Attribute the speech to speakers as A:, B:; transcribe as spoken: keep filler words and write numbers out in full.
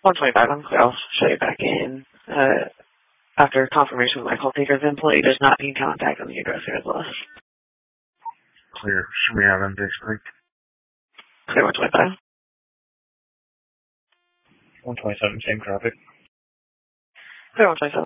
A: one twenty-five, I'm clear. I'll show you back in. Uh, after confirmation with my call taker, the employee does not need contact on the address here as well.
B: Clear. Should we have them basically?
A: Clear one twenty-five.
B: one twenty-seven, same traffic.
A: Clear one twenty-seven.